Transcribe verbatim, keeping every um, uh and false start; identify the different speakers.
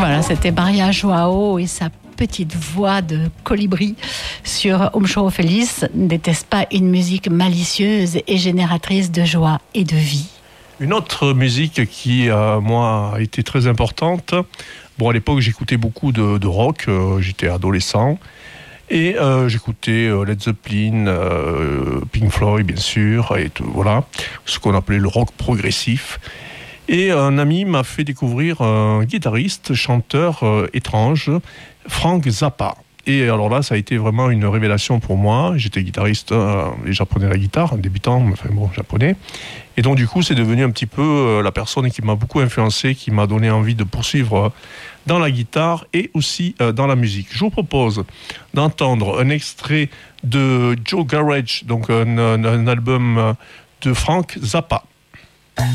Speaker 1: Voilà, c'était Maria Joao et sa petite voix de colibri sur Home Show Feliz. N'était-ce pas une musique malicieuse et génératrice de joie et de vie?
Speaker 2: Une autre musique qui, euh, moi, a été très importante. Bon, à l'époque, j'écoutais beaucoup de, de rock. Euh, j'étais adolescent. Et euh, j'écoutais euh, Led Zeppelin, euh, Pink Floyd, bien sûr. Et tout, voilà, ce qu'on appelait le rock progressif. Et un ami m'a fait découvrir un guitariste, chanteur euh, étrange, Frank Zappa. Et alors là, ça a été vraiment une révélation pour moi. J'étais guitariste euh, et j'apprenais la guitare, en débutant, enfin bon, japonais. Et donc du coup, c'est devenu un petit peu euh, la personne qui m'a beaucoup influencé, qui m'a donné envie de poursuivre euh, dans la guitare et aussi euh, dans la musique. Je vous propose d'entendre un extrait de Joe Garage, donc un, un, un album de Frank Zappa.